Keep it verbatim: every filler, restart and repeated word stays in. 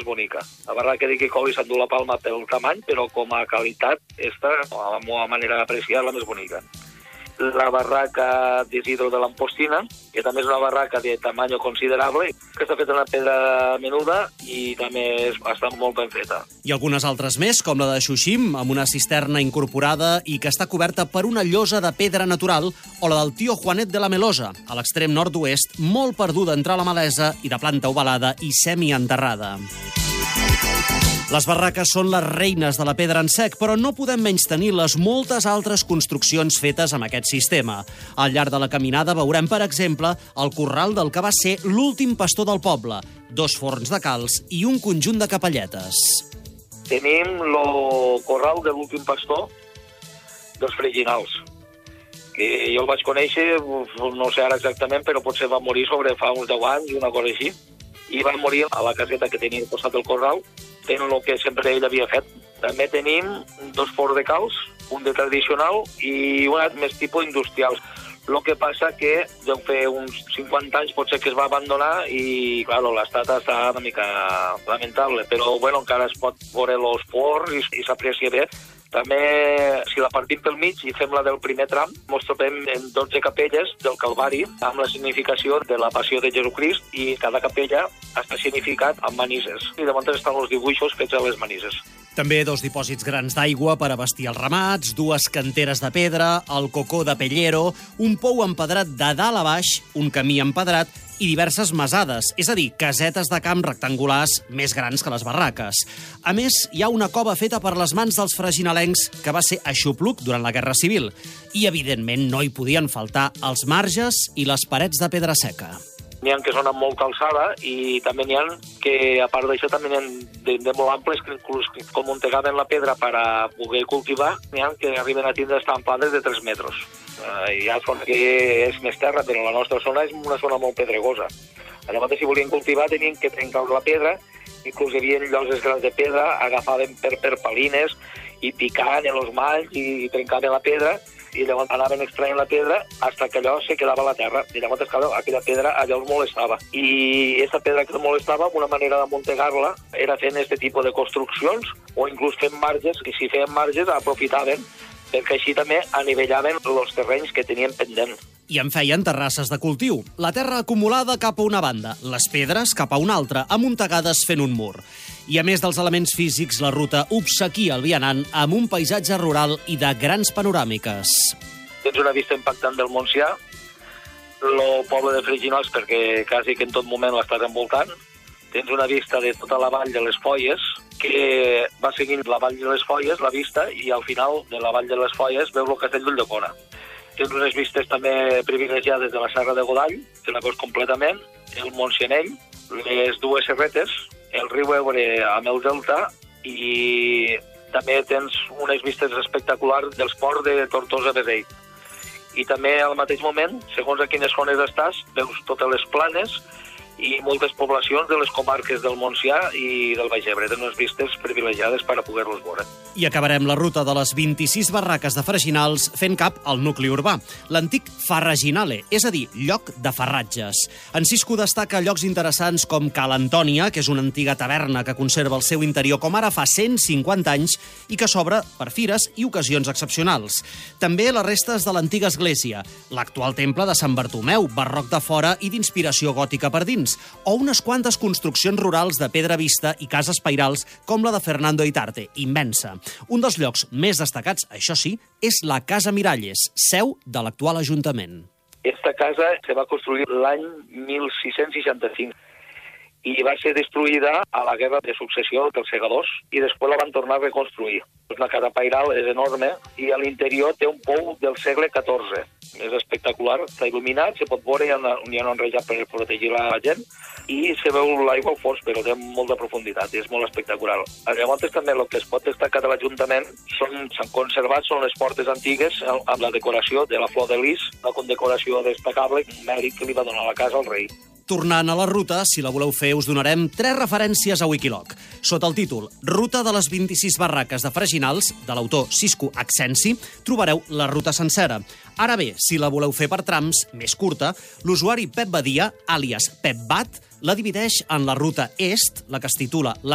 bonica. La barraca de Quicoli s'endú la palma pel tamany, però com a qualitat, esta, a la meva manera d'apreciar, la més bonica. La barraca d'Isidro de l'Ampostina, que també és una barraca de tamany considerable, que està feta en una pedra menuda i també està molt ben feta. I algunes altres més, com la de Xuxim, amb una cisterna incorporada i que està coberta per una llosa de pedra natural, o la del Tio Juanet de la Melosa, a l'extrem nord-oest, molt perduda entre la malesa i de planta ovalada i semienterrada. Les barraques són les reines de la pedra en sec, però no podem menystenir les moltes altres construccions fetes amb aquest sistema. Al llarg de la caminada veurem, per exemple, el corral del que va ser l'últim pastor del poble, dos forns de calç i un conjunt de capelletes. Tenim el corral de l'últim pastor dels Freginals, que jo el vaig conèixer, no sé ara exactament, però potser va morir sobre fa uns deu anys, una cosa així, i va morir a la caseta que tenia al costat del corral, fent el que sempre ell havia fet. També tenim dos forns de calç, un de tradicional i un altre més tipus industrial. El que passa que deu fer uns cinquanta anys potser que es va abandonar i, clar, l'estat està una mica lamentable, però bueno, encara es pot veure els forns i, i s'aprecia bé. També, si la partim pel mig i fem la del primer tram, ens trobem en dotze capelles del Calvari amb la significació de la Passió de Jesucrist i cada capella està significat amb manises. I de moment estan els dibuixos fets a les manises. També dos dipòsits grans d'aigua per abastir els ramats, dues canteres de pedra, el cocó de Pellero, un pou empedrat de dalt a baix, un camí empedrat i diverses masades, és a dir, casetes de camp rectangulars més grans que les barraques. A més, hi ha una cova feta per les mans dels fraginalencs que va ser aixopluc durant la Guerra Civil. I, evidentment, no hi podien faltar els marges i les parets de pedra seca. N'hi ha que són amb molta alçada i també n'hi ha que, a part d'això, també n'hi ha de, de molt amples que inclús com muntegaven la pedra per a poder cultivar, n'hi ha que arriben a tindre estamplades de tres metres. Uh, hi ha zona que és més terra, però la nostra zona és una zona molt pedregosa. Llavors, si volien cultivar, tenien que trencar la pedra, inclús hi havia lloses grans de pedra, agafaven per, per palines i picaven en els malls i, i trencaven la pedra, i llavors anaven extraient la pedra fins que allò se quedava a la terra. I llavors, clar, aquella pedra allò els molestava. I aquesta pedra que els molestava, una manera de muntegar-la era fent aquest tipus de construccions o inclús fent marges, que si feien marges aprofitaven perquè així també anivellaven els terrenys que tenien pendent. I en feien terrasses de cultiu. La terra acumulada cap a una banda, les pedres cap a una altra, amuntegades fent un mur. I a més dels elements físics, la ruta obsequia el vianant amb un paisatge rural i de grans panoràmiques. Tens una vista impactant del Montsià, el poble de Freginals, perquè quasi que en tot moment l'estàs envoltant. Tens una vista de tota la vall de les Folles, que va seguint la vall de les Folles, la vista, i al final de la vall de les Folles veus el castell d'Ulldecona. Tens unes vistes també privilegiades de la Serra de Godall, que la veus completament, el Montsianell, les dues serretes, el riu Ebre amb el delta, i també tens unes vistes espectaculars dels ports de Tortosa-Beseit. I també al mateix moment, segons a quines zones estàs, veus totes les planes i moltes poblacions de les comarques del Montsià i del Baix Ebre. Tenen unes vistes privilegiades per a poder-los veure. I acabarem la ruta de les vint-i-sis barraques de Freginals fent cap al nucli urbà, l'antic Farraginale, és a dir, lloc de farratges. En Cisco destaca llocs interessants com Cal Antònia, que és una antiga taverna que conserva el seu interior com ara fa cent cinquanta anys i que s'obre per fires i ocasions excepcionals. També les restes de l'antiga església, l'actual temple de Sant Bartomeu, barroc de fora i d'inspiració gòtica per dins, o unes quantes construccions rurals de pedra vista i cases pairals com la de Fernando Itarte, immensa. Un dels llocs més destacats, això sí, és la Casa Miralles, seu de l'actual Ajuntament. Aquesta casa se va construir l'any mil sis-cents seixanta-cinc i va ser destruïda a la Guerra de Successió dels Segadors i després la van tornar a reconstruir. És una casa pairal, és enorme, i a l'interior té un pou del segle catorze. És espectacular, està il·luminat, se pot veure, hi ha, hi ha un enrejat per protegir la gent, i se veu l'aigua al fons, però té molta profunditat, i és molt espectacular. Llavors també el que es pot destacar de l'Ajuntament s'han conservat són les portes antigues amb la decoració de la flor de lis, una condecoració destacable, un mèrit que li va donar a la casa al rei. Tornant a la ruta, si la voleu fer, us donarem tres referències a Wikiloc. Sota el títol Ruta de les vint-i-sis barraques de Freginals, de l'autor Cisco Accensi, trobareu la ruta sencera. Ara bé, si la voleu fer per trams, més curta, l'usuari Pep Badia, àlies Pep Bat, la divideix en la ruta est, la que es titula